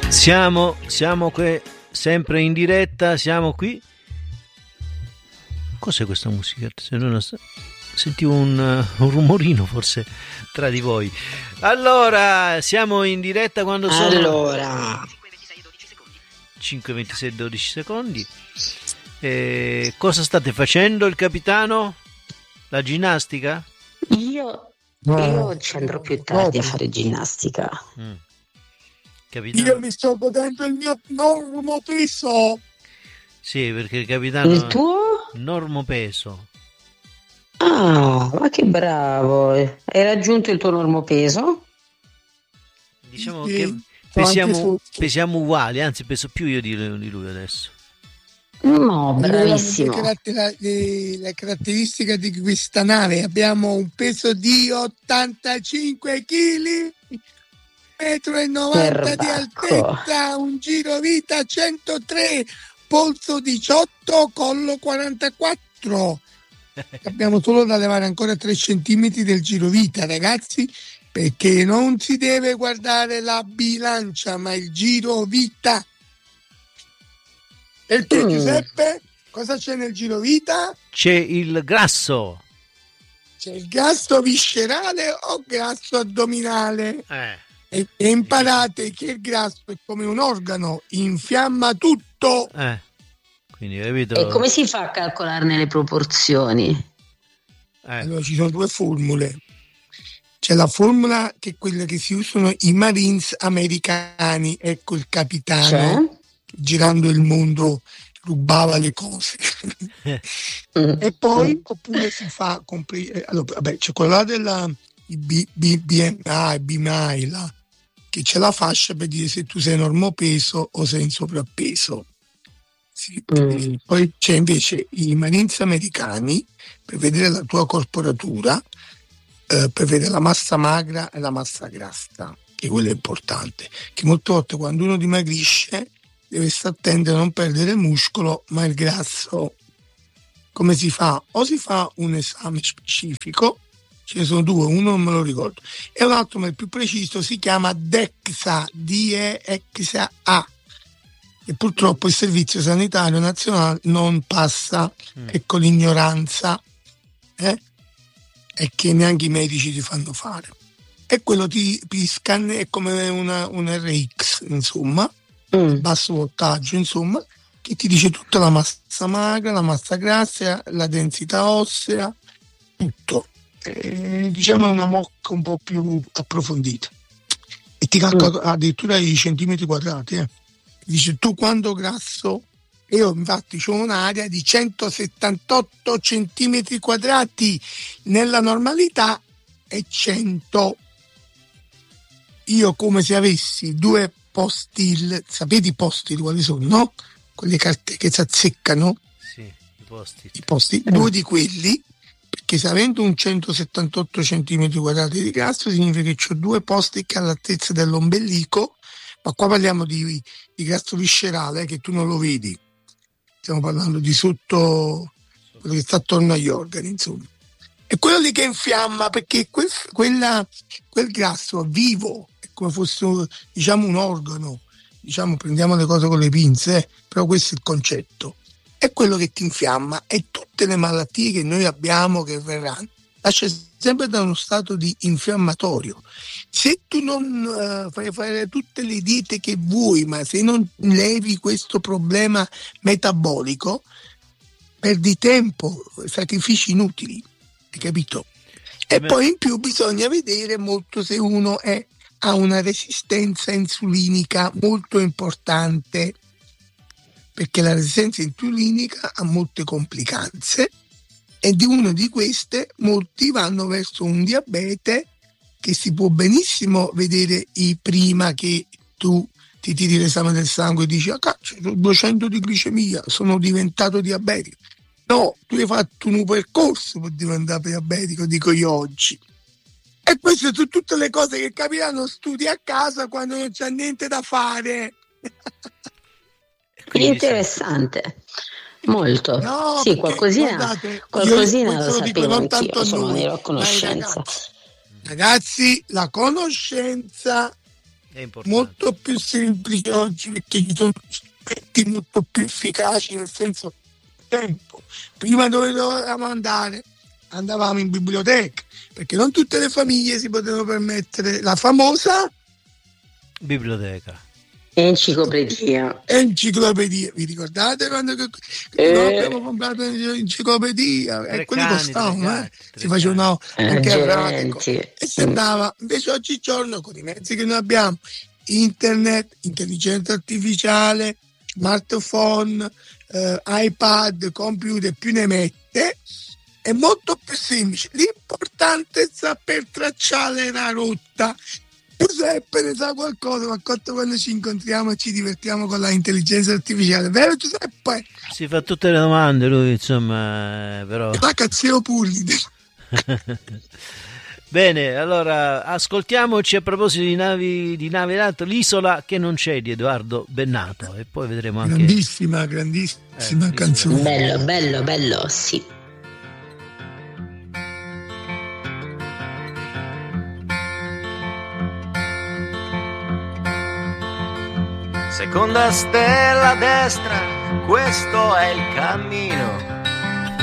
Siamo qui, sempre in diretta, siamo qui. Cos'è questa musica? Sentivo un rumorino forse tra di voi. Allora, siamo in diretta quando sono... Allora... 5, 26, 12 secondi. Cosa state facendo, il capitano? La ginnastica? Io ci andrò più tardi a fare ginnastica. Capitano? Io mi sto godendo il mio normo peso. Sì, perché il capitano... Il tuo? Normo peso. Ah, ma che bravo. Hai raggiunto il tuo normo peso? Diciamo Sì, che pesiamo uguali, anzi peso più io di lui adesso. No, bravissimo. Le caratteristiche di questa nave: abbiamo un peso di 85 kg, 1,90 m di altezza, un giro vita 103, polso 18, collo 44. Abbiamo solo da levare ancora 3 centimetri del giro vita, ragazzi, perché non si deve guardare la bilancia ma il giro vita. E tu, Giuseppe, cosa c'è nel giro vita? C'è il grasso. C'è il grasso viscerale o grasso addominale? E imparate che il grasso è come un organo, infiamma tutto. Quindi, capito? E come si fa a calcolarne le proporzioni? Allora, ci sono 2 formule. C'è la formula che è quella che si usano i Marines americani. Ecco il capitano girando il mondo rubava le cose. E poi oppure si fa allora, vabbè, c'è quella della BMI là, che c'è la fascia per dire se tu sei normopeso o sei in sovrappeso. Sì. Poi c'è invece i Marines americani per vedere la tua corporatura, per vedere la massa magra e la massa grassa, che quello è importante, che molte volte quando uno dimagrisce deve stare attento a non perdere il muscolo ma il grasso. Come si fa? O si fa un esame specifico, ce ne sono 2, uno non me lo ricordo, e un altro ma il più preciso si chiama DEXA, D-E-X-A, e purtroppo il Servizio Sanitario Nazionale non passa. Ecco l'ignoranza e che neanche i medici ti fanno fare. E quello ti scanna, è come un RX, insomma, basso voltaggio, insomma, che ti dice tutta la massa magra, la massa grassa, la densità ossea, tutto. Diciamo è una mocca un po' più approfondita. E ti calcola addirittura i centimetri quadrati. Dice tu quanto grasso? Io infatti ho un'area di 178 centimetri quadrati, nella normalità è 100. Io come se avessi 2 Post-it, sapete i Post-it quali sono, no? Quelle carte che si azzeccano? Sì, i Post-it. I Post-it, 2 di quelli, perché se avendo un 178 centimetri quadrati di grasso significa che ho 2 Post-it all'altezza dell'ombelico, ma qua parliamo di grasso viscerale, che tu non lo vedi. Stiamo parlando di sotto, quello che sta attorno agli organi, insomma. È quello lì che infiamma, perché quel grasso vivo, è come fosse, diciamo, un organo. Diciamo, prendiamo le cose con le pinze, però questo è il concetto. È quello che ti infiamma, e tutte le malattie che noi abbiamo, che verranno, nasce sempre da uno stato di infiammatorio. Se tu non fai fare tutte le diete che vuoi, ma se non levi questo problema metabolico, perdi tempo, sacrifici inutili, hai capito? E poi in più bisogna vedere molto se uno ha una resistenza insulinica molto importante, perché la resistenza insulinica ha molte complicanze, e di una di queste molti vanno verso un diabete che si può benissimo vedere prima che tu ti tiri l'esame del sangue e dici cacchio, ho 200 di glicemia, sono diventato diabetico. No, tu hai fatto un percorso per diventare diabetico, dico io oggi. E queste sono tutte le cose che capiranno, studi a casa quando non c'è niente da fare. Interessante. Molto. No, sì, qualcosina, guardate, qualcosina lo dico, sapevo non anch'io, tanto a insomma, noi, ne ero a conoscenza. Ragazzi, la conoscenza È importante. molto più semplice oggi perché ci sono strumenti molto più efficaci, nel senso tempo. Prima dove dovevamo andare? Andavamo in biblioteca, perché non tutte le famiglie si potevano permettere la famosa Biblioteca. Enciclopedia. vi ricordate quando noi abbiamo comprato l'enciclopedia e quelli costavano, si facevano anche a rate e sembrava, invece oggigiorno con i mezzi che noi abbiamo, internet, intelligenza artificiale, smartphone, iPad, computer, più ne mette, è molto più semplice. L'importante è saper tracciare la rotta. Giuseppe ne sa qualcosa, ma quando ci incontriamo e ci divertiamo con la intelligenza artificiale, vero Giuseppe? Si fa tutte le domande lui, insomma, però... La cazzino Pullide. Bene, allora ascoltiamoci a proposito di nave d'altro, L'isola che non c'è di Edoardo Bennato, e poi vedremo anche... Grandissima canzone. Bello, sì. Seconda stella a destra, questo è il cammino.